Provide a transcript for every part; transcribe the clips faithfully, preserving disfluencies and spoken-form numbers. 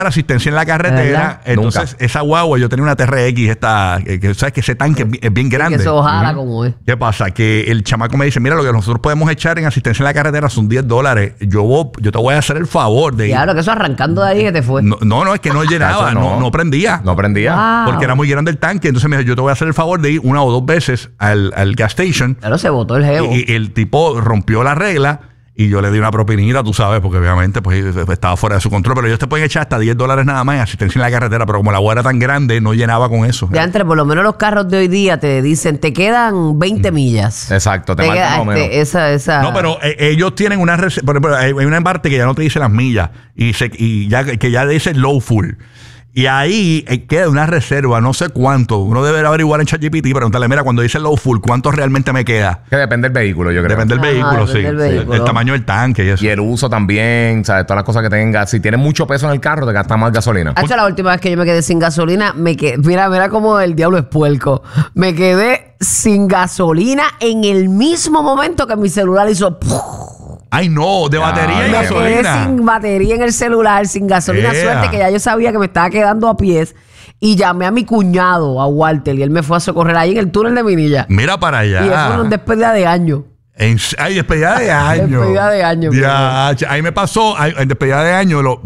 asistencia en la carretera. Entonces, Nunca. esa guagua, yo tenía una T R X, esta, que, que sabes que ese tanque es, es bien grande. Que se ojala uh-huh. como es. ¿Qué pasa? Que el chamaco me dice, mira, lo que nosotros podemos echar en asistencia en la carretera son diez dólares. Yo, yo te voy a hacer el favor de ir. Claro, que eso arrancando de ahí que te fue. No, no, no es que no llenaba, no. No, no prendía. No prendía. Wow. Porque era muy grande el tanque. Entonces me dijo, yo te voy a hacer el favor de ir una o dos veces al, al gas station. Claro, se botó el geo. Y, y el tipo rompió la regla. Y yo le di una propinita, tú sabes, porque obviamente pues estaba fuera de su control. Pero ellos te pueden echar hasta diez dólares nada más en asistencia en la carretera. Pero como la agua era tan grande, no llenaba con eso. Ya entre, por lo menos los carros de hoy día te dicen, te quedan veinte millas. Exacto, te, te queda, marcan este, esa, esa... No, pero eh, ellos tienen una... Por ejemplo, hay una parte que ya no te dice las millas. Y, se, y ya que ya dice low full. Y ahí eh, queda una reserva, no sé cuánto. Uno debe averiguar en ChatGPT y preguntarle, mira, cuando dice low full, ¿cuánto realmente me queda? Que depende del vehículo, yo creo. Depende del Ajá, vehículo, depende sí. del vehículo. El, el tamaño del tanque y eso. Y el uso también, ¿sabes? Todas las cosas que tengas. Si tienes mucho peso en el carro, te gasta más gasolina. Hacho, la última vez que yo me quedé sin gasolina, me quedé, mira, mira cómo el diablo es puerco. Me quedé sin gasolina en el mismo momento que mi celular hizo... Ay, no, de batería y me gasolina. quedé sin batería en el celular, sin gasolina. Yeah. Suerte que ya yo sabía que me estaba quedando a pies. Y llamé a mi cuñado, a Walter, y él me fue a socorrer ahí en el túnel de Minilla. Mira para allá. Y eso fue una despedida de año. En, ay, despedida de año. Despedida de año. Ya, ahí me pasó, ay, en despedida de año, lo,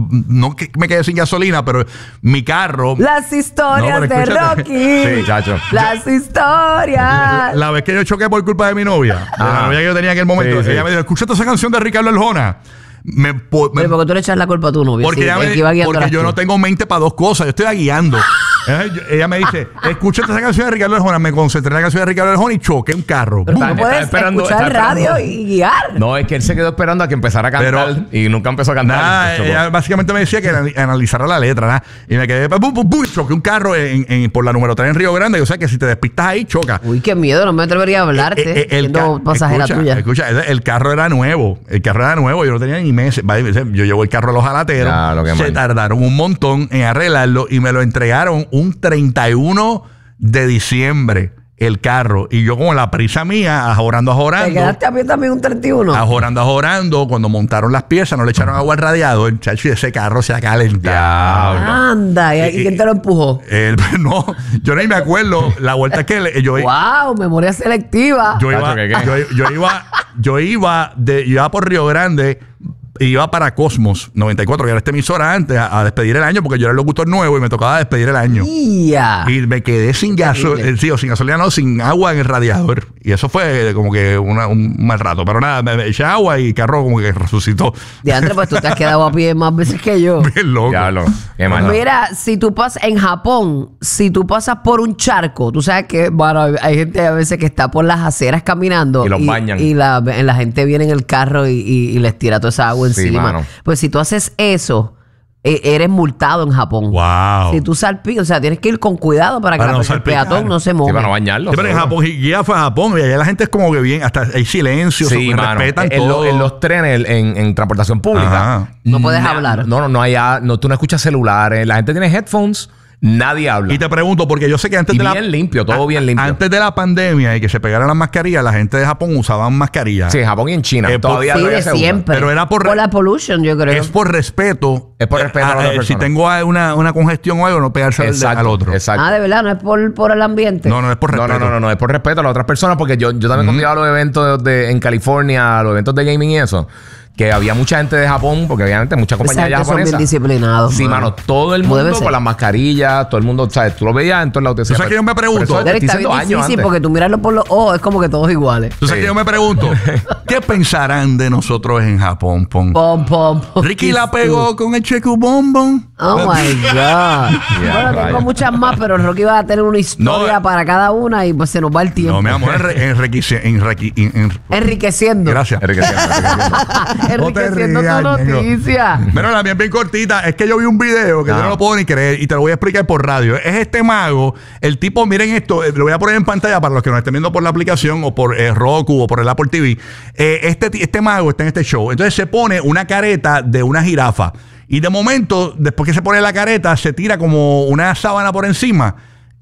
no que me quedé sin gasolina, pero mi carro... Las historias No, de escúchate. Rocky. Sí, chacho. Las historias. La, la vez que yo choqué por culpa de mi novia, de la Ajá. novia que yo tenía en aquel momento, Sí, ella sí. me dijo, escúchate esa canción de Ricardo Arjona. Me, po- me- Pero porque tú le echas la culpa a tu novia. porque sí, ella el me- que iba guiando porque eras yo tú. no tengo mente para dos cosas, yo estoy guiando. Eh, yo- ella me dice, escúchate esa canción de Ricardo Arjona. Me concentré en la canción de Ricardo Arjona y choqué un carro. Pero Está- tú está puedes esperando- escuchar está el radio esperando. y guiar. No, es que él se quedó esperando a que empezara a cantar Pero- y nunca empezó a cantar. Nada, Chocó. ella básicamente me decía que anal- analizara la letra, ¿nah? Y me quedé, pum, pum, pum, choqué un carro en, en- por la número tres en Río Grande. O sea que si te despistas ahí, choca. Uy, qué miedo, no me atrevería a hablarte. Eh, eh, el siendo ca- pasajera escucha, tuya. Escucha, el, el carro era nuevo. El carro era nuevo. Yo no tenía ni meses. Va, yo llevo el carro a los jalateros. Ya, lo que Se mal. tardaron un montón en arreglarlo y me lo entregaron un treinta y uno de diciembre. El carro. Y yo, como la prisa mía, ajorando, ¿Te ajorando. quedaste a pie también un treinta y uno? Ajorando, ajorando. Cuando montaron las piezas, no le echaron agua al radiador. Chacho, y ese carro se ha calentado. Anda, ¿y, y quién te lo empujó? Eh, no, yo ni me acuerdo. La vuelta es que le- yo, ¡Wow! Memoria selectiva. yo, iba, Tacho, ¿qué, qué? yo, yo iba, yo iba de, yo iba por Río Grande. Iba para Cosmos noventa y cuatro, que era esta emisora antes, a, a despedir el año, porque yo era el locutor nuevo y me tocaba despedir el año. ¡Ya! Y me quedé sin gasolina, sí, o sin gasolina, no, sin agua en el radiador. Y eso fue como que una- un mal rato. Pero nada, me, me eché agua y el carro como que resucitó. Diandre, pues tú te has quedado a pie más veces que yo. Bien loco. Diablo. Qué mal. Mira, si tú pasas en Japón, si tú pasas por un charco, tú sabes que, bueno, hay, hay gente a veces que está por las aceras caminando Y los bañan. y la, la gente viene en el carro y, y- y les tira toda esa agua Sí, encima. mano. Pues si tú haces eso, eh, eres multado en Japón. Wow. Si tú salpicas, o sea, tienes que ir con cuidado para que Para la- no el salpicar. peatón no se Sí, moje. para no bañarlo. Sí, pero en seguro. Japón, y ya fue a Japón, y allá la gente es como que bien, hasta hay silencio, Sí, se mano. respetan En, lo- todo. en los trenes, en, en transportación pública. Ajá. No puedes na- hablar. No, no, no hay. a- No, tú no escuchas celulares. La gente tiene headphones. Nadie habla. Y te pregunto, porque yo sé que antes Y de la... bien limpio, todo a- bien limpio. Antes de la pandemia y que se pegaran las mascarillas, la gente de Japón usaban mascarillas. Sí, en Japón y en China. Eh, por- todavía Sí, todavía de se usa. siempre. Pero era por- Por la pollution, yo creo. Es por respeto. Es por respeto a la otra Si persona. tengo una, una congestión o algo, no pegarse al, Exacto, al otro. Exacto. Ah, de verdad, no es por, por el ambiente. No, no es por No, respeto. no, no, no, no, es por respeto a las otras personas, porque yo, yo también cuando iba a los eventos de, de- en California, a los eventos de gaming y eso, que había mucha gente de Japón, porque obviamente muchas Esa compañías ya gente son bien japonesas. disciplinados. Sí, mano, todo el Como debe mundo ser. con las mascarillas, todo el mundo, ¿sabes? Tú lo veías en todos lados. te ¿Tú decía, sabes que yo me pero- pregunto? pero eso Pero te está estoy bien diciendo años difícil antes. porque tú mirarlo por los ojos es como que todos iguales. Entonces Sí. que yo me pregunto, ¿qué pensarán de nosotros en Japón? Pon? Pom, pom, pom. Ricky la pegó con el checu bombón. Oh my God. bueno, tengo vaya. muchas más, pero Rocky va a tener una historia No, eh. para cada una y pues se nos va el tiempo. No, mi amor, enre- enriquece- enrique- en- en- Enriqueciendo. Gracias. Enriqueciendo, enriqueciendo. No te Enriqueciendo tu rías, Ñengo. noticia. Bueno, la mía es bien cortita. Es que yo vi un video que yo Ah. no lo puedo ni creer y te lo voy a explicar por radio. Es este mago. El tipo, miren esto, eh, lo voy a poner en pantalla para los que nos estén viendo por la aplicación o por eh, Roku o por el Apple T V. Eh, este, ti- este mago está en este show. Entonces se pone una careta de una jirafa. Y de momento, después que se pone la careta, se tira como una sábana por encima.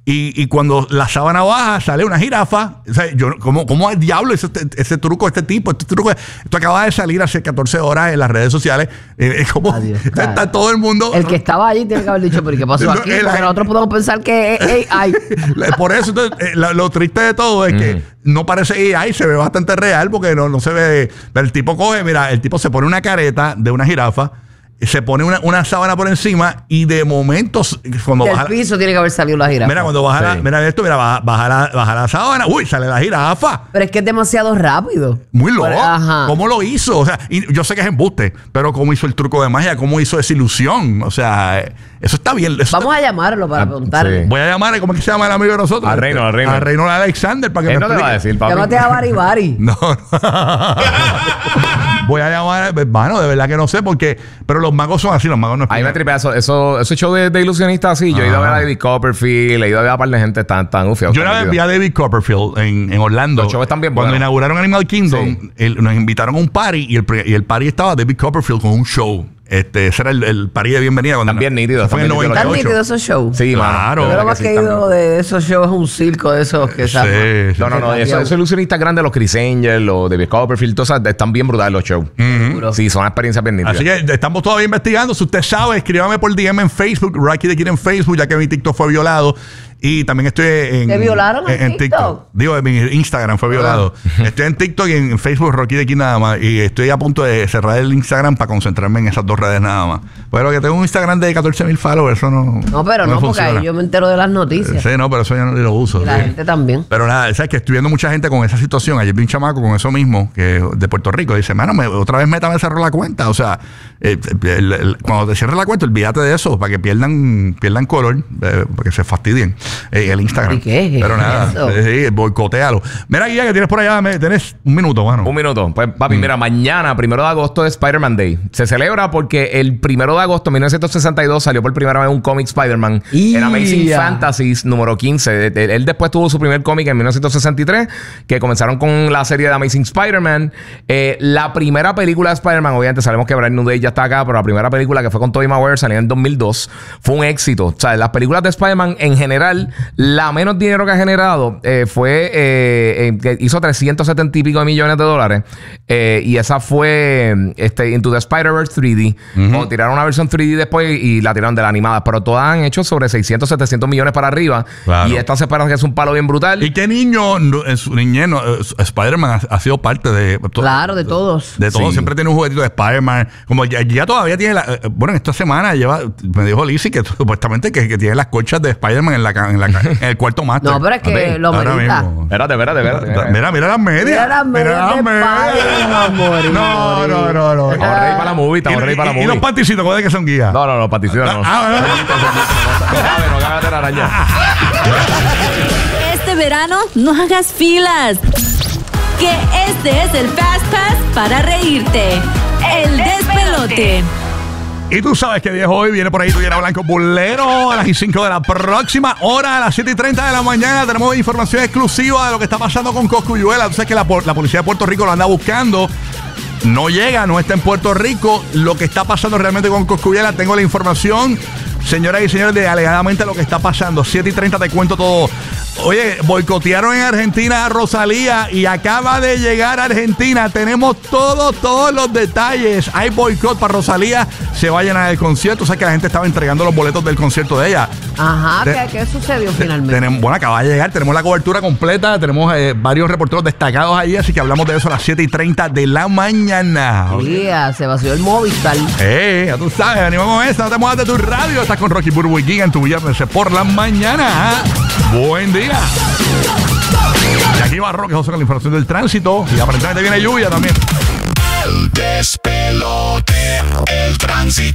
Y, y cuando la sábana baja, sale una jirafa. O sea, yo, ¿cómo, cómo el diablo ese, ese truco, este tipo? Este truco, esto acaba de salir hace catorce horas en las redes sociales. Eh, como, Adiós, está claro. todo el mundo. El que estaba allí tiene que haber dicho, pero ¿qué pasó aquí? No, el- Porque nosotros podemos pensar que es A I. Por eso, entonces, eh, lo, lo triste de todo es que no parece A I, se ve bastante real porque no, no se ve. Pero el tipo coge, mira, el tipo se pone una careta de una jirafa, se pone una, una sábana por encima y de momento, cuando Del baja. piso tiene que haber salido la jirafa. Mira, cuando baja Sí. la, mira esto, mira, baja, baja la, baja la sábana, uy, sale la jirafa. Pero es que es demasiado rápido. Muy loco. Por- Ajá. ¿Cómo lo hizo? O sea, y yo sé que es embuste, pero cómo hizo el truco de magia, cómo hizo esa ilusión. O sea, eh, eso está bien. Eso Vamos está- a llamarlo para Ah, preguntarle. sí. Voy a llamar, ¿cómo es que se llama el amigo de nosotros? A Reino, a Reino. A Reino Alexander para que Él me no te va a explique. decir, papi. Llámate a Bari Bari. No, no. Voy a llamar, hermano, de verdad que no sé, porque. Pero los magos son así, los magos no A mí me explican. tripea eso, eso, esos shows de, de ilusionistas así. Yo he ido a ver a David Copperfield, he ido a ver a un par de gente tan, tan ufiados. Yo una vez vi a David Copperfield en, en Orlando. Los shows están bien Cuando buenos. inauguraron Animal Kingdom, Sí. el- nos invitaron a un party y el, pre- y el party estaba David Copperfield con un show. Este, ese era el, el party de bienvenida. Cuando Están bien nítidos, Fue en el están bien nítidos ¿Están noventa y ocho. nítidos esos shows? Sí, mano. Claro. De Yo lo verdad más sí, que he están ido bien. de esos shows es un circo de esos que Sí, se sí. No, no, no. Esos, esos ilusionistas grandes, los Chris Angel, los David Copperfield, todos esos, están bien brutales los shows. Seguro. Sí, son experiencias bien nítidas. Así que estamos todavía investigando. Si usted sabe, escríbame por D M en Facebook, Rocky de Kid en Facebook, ya que mi TikTok fue violado. Y también estoy en. ¿Te violaron en TikTok? Digo, en mi Instagram fue violado. Estoy en TikTok y en Facebook, Rocky de Kid nada más. Y estoy a punto de cerrar el Instagram para concentrarme en esas dos redes nada más. Pero que tengo un Instagram de catorce mil followers, eso no. No, pero no, me porque funciona. ahí yo me entero de las noticias. Sí, no, pero eso ya no lo uso. Y la sí. gente también. Pero nada, sabes que estoy viendo mucha gente con esa situación. Ayer vi un chamaco con eso mismo, que de Puerto Rico. Dice, mano, me, otra vez Meta me cerró la cuenta. O sea, eh, el- el- cuando te cierre la cuenta, olvídate de eso, para que pierdan, pierdan color, eh, para que se fastidien eh, el Instagram. ¿Y qué es Pero nada, eso? eh, sí, boicotealo. Mira, Guía, que tienes por allá, me- tenés un minuto, mano. Un minuto. Pues, papi, mira, mañana, primero de agosto, es Spider-Man Day. Se celebra porque el primero de agosto de mil novecientos sesenta y dos salió por primera vez un cómic Spider-Man ¡Ya! en Amazing Fantasies número quince. Él, él después tuvo su primer cómic en mil novecientos sesenta y tres, que comenzaron con la serie de Amazing Spider-Man. Eh, la primera película de Spider-Man, obviamente sabemos que Brand New Day ya está acá, pero la primera película que fue con Tobey Maguire salió en dos mil dos. Fue un éxito. O sea, las películas de Spider-Man en general, la menos dinero que ha generado eh, fue eh, eh, que hizo trescientos setenta y pico de millones de dólares. Eh, y esa fue este, Into the Spider-Verse tres D. O tiraron una versión tres D después y la tiraron de la animada. Pero todas han hecho sobre seiscientos, setecientos millones para arriba. Claro. Y esta se espera que es un palo bien brutal. ¿Y qué niño no, en su niñez no, eh, Spider-Man ha, ha sido parte de. to- Claro, de todos. De todo, Sí. siempre tiene un juguetito de Spider-Man. Como ya, ya todavía tiene la. eh, bueno, esta semana lleva. Me dijo Lizzie que supuestamente que, que tiene las colchas de Spider-Man en, la, ca- en, la, ca- en el cuarto máster. No, pero es que Papi, lo Ahora merita. mismo. Espérate, espérate, espérate. Mira, mira las medias. Mira las medias de Spider-Man, a morir, No, morir. no, no, no. Estamos ready para la movie, estamos Y- ready para la y, y movie. los panticitos, ¿cuál es que son guías? No, no, no, Patricio, no. Ah, ¿verdad? No cabe, no cabe la araña. Este verano no hagas filas. Que este es el Fast Pass para reírte. El despelote. Y tú sabes que viejo hoy viene por ahí Tuyera Blanco Bulero a las cinco de la próxima hora, a las siete y treinta de la mañana. Tenemos información exclusiva de lo que está pasando con Cosculluela. Tú sabes que la, por- la policía de Puerto Rico lo anda buscando. No llega, no está en Puerto Rico. Lo que está pasando realmente con Cosculluela, tengo la información. Señoras y señores, de alegadamente lo que está pasando. siete y treinta te cuento todo. Oye, boicotearon en Argentina a Rosalía y acaba de llegar a Argentina. Tenemos todos, todos los detalles. Hay boicot para Rosalía. Se va a llenar el concierto. O sea que la gente estaba entregando los boletos del concierto de ella. Ajá, Te- ¿qué, qué sucedió Te- finalmente? Tenemos, bueno, acaba de llegar, tenemos la cobertura completa, tenemos eh, varios reporteros destacados allí, así que hablamos de eso a las siete y treinta de la mañana. Tía, se vació el Movistar. Eh, ya tú sabes, animamos con eso, no te muevas de tu radio, estás con Rocky Burbu y Giga en tu viernes por la mañana. Buen día. Y aquí va Rocky José con la información del tránsito y aparentemente viene lluvia también. El despelote, el tránsito.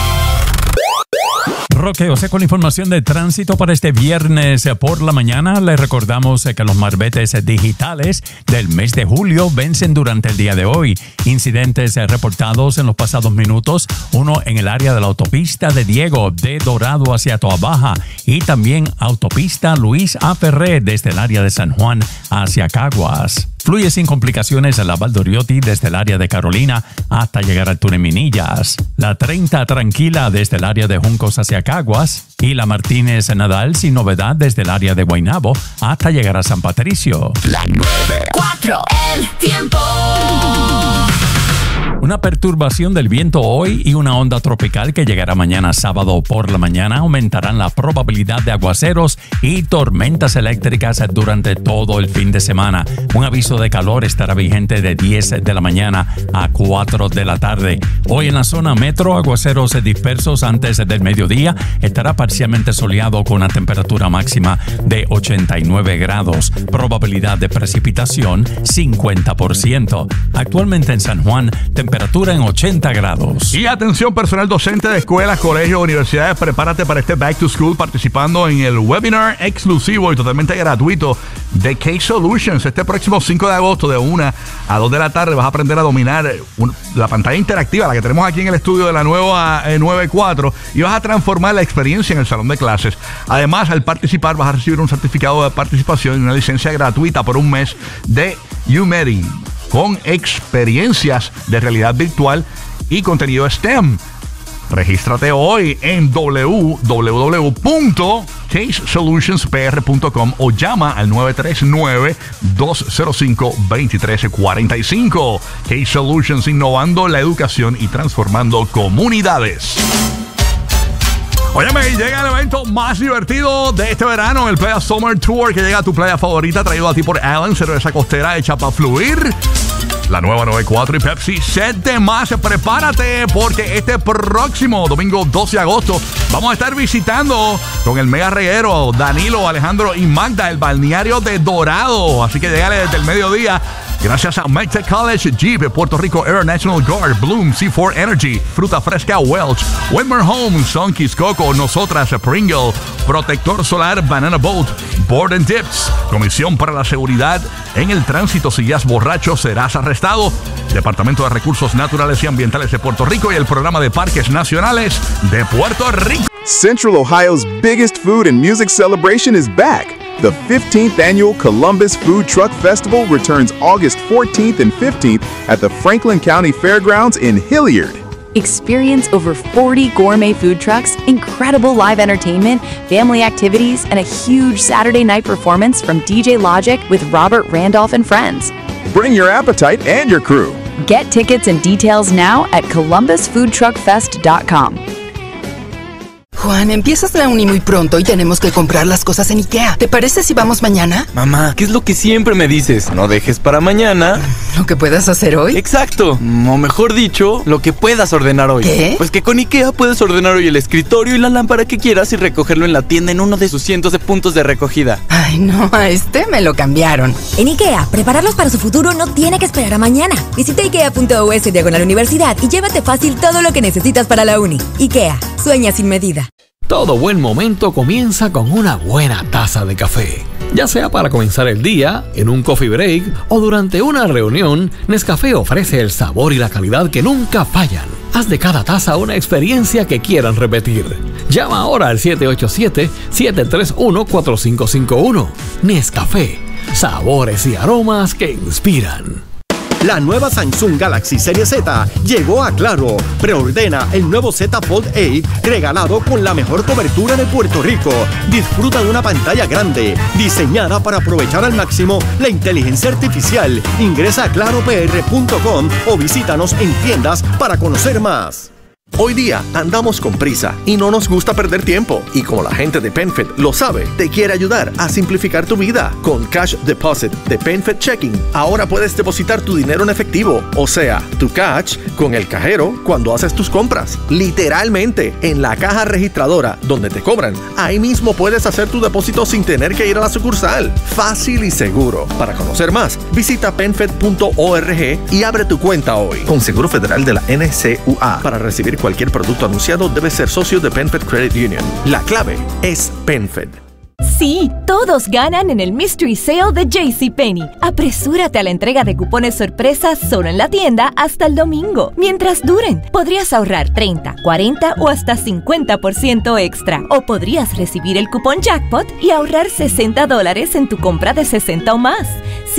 Roque José con la información de tránsito para este viernes por la mañana. Les recordamos que los marbetes digitales del mes de julio vencen durante el día de hoy. Incidentes reportados en los pasados minutos, uno en el área de la autopista de Diego de Dorado hacia Toabaja y también autopista Luis A. Ferré desde el área de San Juan hacia Caguas. Fluye sin complicaciones en la Valdoriotti desde el área de Carolina hasta llegar al túnel Minillas. La treinta tranquila desde el área de Juncos hacia Caguas. Y la Martínez Nadal sin novedad desde el área de Guaynabo hasta llegar a San Patricio. La nueve Cuatro, el tiempo. Una perturbación del viento hoy y una onda tropical que llegará mañana sábado por la mañana aumentarán la probabilidad de aguaceros y tormentas eléctricas durante todo el fin de semana. Un aviso de calor estará vigente de diez de la mañana a cuatro de la tarde. Hoy en la zona metro, aguaceros dispersos antes del mediodía. Estará parcialmente soleado con una temperatura máxima de ochenta y nueve grados. Probabilidad de precipitación cincuenta por ciento. Actualmente en San Juan, temperatura en ochenta grados. Y atención, personal docente de escuelas, colegios, universidades, prepárate para este Back to School participando en el webinar exclusivo y totalmente gratuito de Case Solutions. Este próximo cinco de agosto de una a dos de la tarde vas a aprender a dominar un, la pantalla interactiva, la que tenemos aquí en el estudio de la nueva eh, nueve cuatro, y vas a transformar la experiencia en el salón de clases. Además, al participar vas a recibir un certificado de participación y una licencia gratuita por un mes de Umedi, con experiencias de realidad virtual y contenido STEM. Regístrate hoy en w w w punto case solutions p r punto com o llama al nueve tres nueve, dos cero cinco, dos tres cuatro cinco. Case Solutions, innovando la educación y transformando comunidades. Óyeme, llega el evento más divertido de este verano, el Playa Summer Tour, que llega a tu playa favorita, traído a ti por Allen, cerveza costera hecha para fluir. La nueva nueve cuatro y Pepsi Set de Más. Prepárate porque este próximo domingo doce de agosto vamos a estar visitando con el mega reguero Danilo, Alejandro y Magda el balneario de Dorado. Así que llegale desde el mediodía. Gracias a McTech College, Jeep, Puerto Rico Air National Guard, Bloom, C cuatro Energy, Fruta Fresca Welch, Winmer Homes, Sunkies Coco, Nosotras, Pringle, Protector Solar, Banana Boat, Board and Dips, Comisión para la Seguridad en el Tránsito. Si guías borracho, serás arrestado. Departamento de Recursos Naturales y Ambientales de Puerto Rico y el Programa de Parques Nacionales de Puerto Rico. Central Ohio's biggest food and music celebration is back. The fifteenth Annual Columbus Food Truck Festival returns August fourteenth and fifteenth at the Franklin County Fairgrounds in Hilliard. Experience over forty gourmet food trucks, incredible live entertainment, family activities, and a huge Saturday night performance from D J Logic with Robert Randolph and friends. Bring your appetite and your crew. Get tickets and details now at columbus food truck fest dot com. Juan, empiezas la uni muy pronto y tenemos que comprar las cosas en IKEA. ¿Te parece si vamos mañana? Mamá, ¿qué es lo que siempre me dices? No dejes para mañana ¿Lo que puedas hacer hoy? Exacto, o mejor dicho, lo que puedas ordenar hoy. ¿Qué? Pues que con IKEA puedes ordenar hoy el escritorio y la lámpara que quieras y recogerlo en la tienda en uno de sus cientos de puntos de recogida. Ay, no, a este me lo cambiaron. En IKEA, prepararlos para su futuro no tiene que esperar a mañana. Visita ikea punto u s diagonal universidad y llévate fácil todo lo que necesitas para la uni. IKEA, sueña sin medida. Todo buen momento comienza con una buena taza de café. Ya sea para comenzar el día, en un coffee break o durante una reunión, Nescafé ofrece el sabor y la calidad que nunca fallan. Haz de cada taza una experiencia que quieran repetir. Llama ahora al siete ocho siete, siete tres uno, cuatro cinco cinco uno. Nescafé, sabores y aromas que inspiran. La nueva Samsung Galaxy Serie Z llegó a Claro. Preordena el nuevo Z Fold ocho regalado con la mejor cobertura de Puerto Rico. Disfruta de una pantalla grande, diseñada para aprovechar al máximo la inteligencia artificial. Ingresa a claro p r punto com o visítanos en tiendas para conocer más. Hoy día andamos con prisa y no nos gusta perder tiempo. Y como la gente de PenFed lo sabe, te quiere ayudar a simplificar tu vida. Con Cash Deposit de PenFed Checking, ahora puedes depositar tu dinero en efectivo, o sea, tu cash, con el cajero cuando haces tus compras. Literalmente, en la caja registradora donde te cobran, ahí mismo puedes hacer tu depósito sin tener que ir a la sucursal. Fácil y seguro. Para conocer más, visita penfed punto org y abre tu cuenta hoy. Con Seguro Federal de la N C U A. Para recibir cualquier producto anunciado debe ser socio de PenFed Credit Union. La clave es PenFed. Sí, todos ganan en el Mystery Sale de JCPenney. Apresúrate a la entrega de cupones sorpresa solo en la tienda hasta el domingo. Mientras duren, podrías ahorrar treinta, cuarenta o hasta cincuenta por ciento extra. O podrías recibir el cupón Jackpot y ahorrar sesenta dólares en tu compra de sesenta o más. Sí,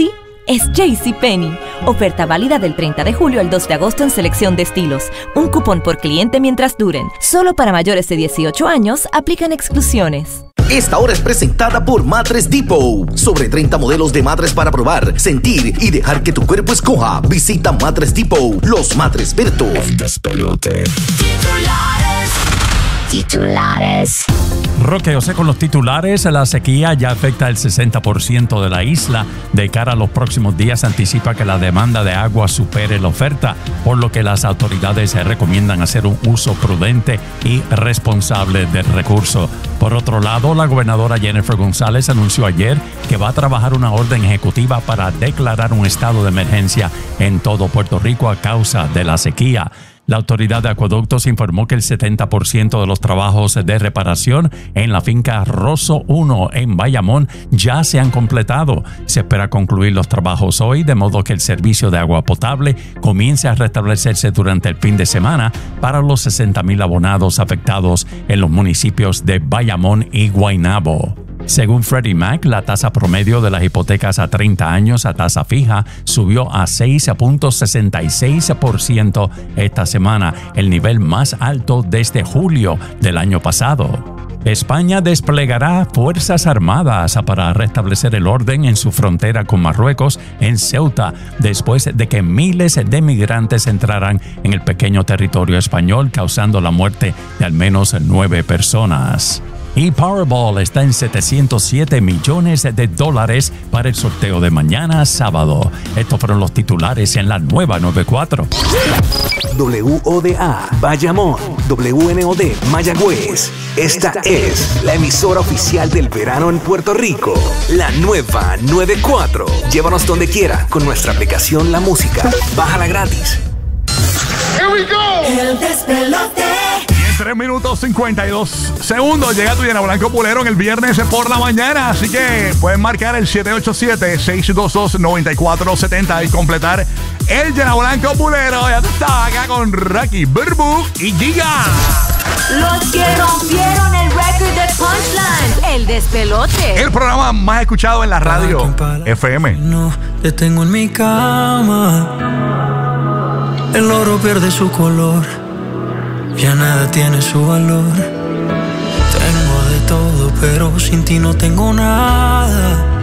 es JCPenney. Oferta válida del treinta de julio al dos de agosto en selección de estilos. Un cupón por cliente mientras duren. Solo para mayores de dieciocho años aplican exclusiones. Esta hora es presentada por Mattress Depot. Sobre treinta modelos de matres para probar, sentir y dejar que tu cuerpo escoja. Visita Mattress Depot, los matres Bertos. El despelote. Titulares. Titulares. Roque José con los titulares. La sequía ya afecta el sesenta por ciento de la isla. De cara a los próximos días anticipa que la demanda de agua supere la oferta, por lo que las autoridades recomiendan hacer un uso prudente y responsable del recurso. Por otro lado, la gobernadora Jennifer González anunció ayer que va a trabajar una orden ejecutiva para declarar un estado de emergencia en todo Puerto Rico a causa de la sequía. La Autoridad de Acueductos informó que el setenta por ciento de los trabajos de reparación en la finca Rosso uno en Bayamón ya se han completado. Se espera concluir los trabajos hoy, de modo que el servicio de agua potable comience a restablecerse durante el fin de semana para los sesenta mil abonados afectados en los municipios de Bayamón y Guaynabo. Según Freddie Mac, la tasa promedio de las hipotecas a treinta años a tasa fija subió a seis punto sesenta y seis por ciento esta semana, el nivel más alto desde julio del año pasado. España desplegará fuerzas armadas para restablecer el orden en su frontera con Marruecos en Ceuta, después de que miles de migrantes entraran en el pequeño territorio español, causando la muerte de al menos nueve personas. Y Powerball está en setecientos siete millones de dólares para el sorteo de mañana sábado. Estos fueron los titulares en la nueva noventa y cuatro. W O D A Bayamón, W N O D Mayagüez. Esta es la emisora oficial del verano en Puerto Rico. La nueva noventa y cuatro. Llévanos donde quiera con nuestra aplicación La Música. Bájala gratis. Here we go. El despelote. tres minutos cincuenta y dos segundos. Llega tu Llena Blanco Pulero en el viernes por la mañana. Así que pueden marcar el siete ocho siete, seis dos dos, nueve cuatro siete cero y completar el Llena Blanco Pulero. Ya tú estás acá con Rocky, Burbu y Giga. Los que rompieron el récord de Punchline. El despelote. El programa más escuchado en la radio F M. No te tengo en mi cama. El oro pierde su color. Ya nada tiene su valor. Tengo de todo, pero sin ti no tengo nada.